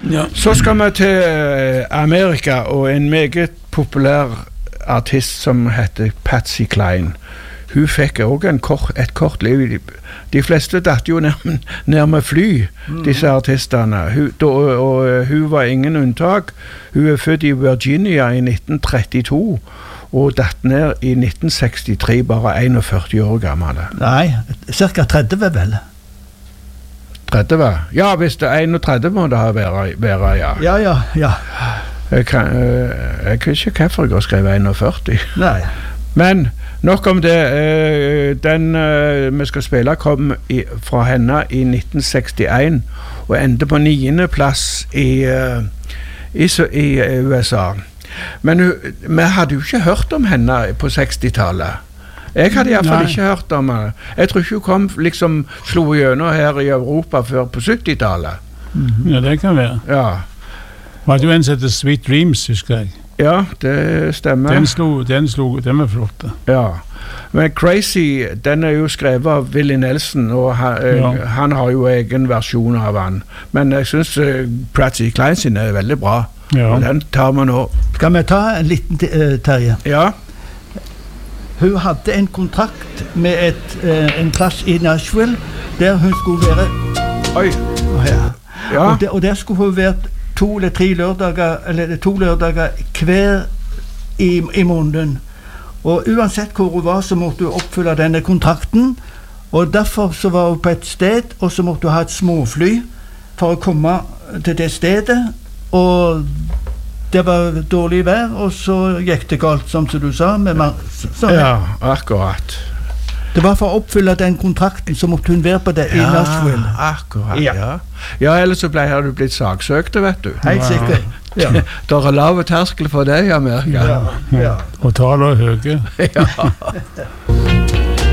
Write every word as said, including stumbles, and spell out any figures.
Ja. Så skal vi til Amerika, og en meget populær artist som heter Patsy Cline. Hun fikk også en kort, et kort liv. De fleste datt jo ned, ned med fly, mm. disse artistene. Hun, da, og, og hun var ingen unntak. Hun er født i Virginia i nitten trettito, og datt ned i nitten sekstitre, bare enogfyrti år gammel. Nei, cirka tretti vel. tretti? Ja, hvis det er enogtretti må det ha være, være ja. Ja, ja, ja. Jeg, kan, jeg vet ikke hvorfor jeg har skrevet enogfyrti. Nei. Men nok om det. Den vi skal spille kom i, fra henne i nitten sekstien, og endte på niende plass i, i, i U S A. Men vi hadde jo ikke hørt om henne på sekstitallet. Jeg hadde i hvert fall ikke hørt om henne. Jeg tror ikke hun kom liksom slo gjennom her i Europa før på syttitallet. Mm-hmm. Ja, det kan være. Ja. Var det jo en som heter Sweet Dreams, husker jeg? Ja, det stemmer. Den slo, den slo, den var flott. Ja. Men Crazy, den er jo skrevet av Willie Nelson, og han, ja. han har jo egen versjon av han. Men jeg synes uh, Patsy Cline sin er veldig bra. Ja. Og den tar vi nå. Skal vi ta en liten uh, Terje? Ja. Hun hadde en kontrakt med et, uh, en plass i Nashville, der hun skulle være... Oi! Oh, ja. Ja. Og, der, og der skulle hun være to eller tre lørdager, eller to lørdager hver i, i måneden. Og uansett hvor hun var, så måtte hun oppfylle denne kontrakten, og derfor så var hun på et sted, og så måtte hun ha et småfly for å komme til det stedet, og det var dårlig vær, og så gikk det galt, som du sa. Med så, ja, akkurat. Det var for å oppfylle den kontrakten, så måtte hun være på det i Nashville. Ja, akkurat, ja. Ja, ja ellers så ble, har du blitt saksøkt, vet du. Helt sikkert. Ja. Det er lave terskel for det i Amerika. Ja, ja. Og taler høye. Ja.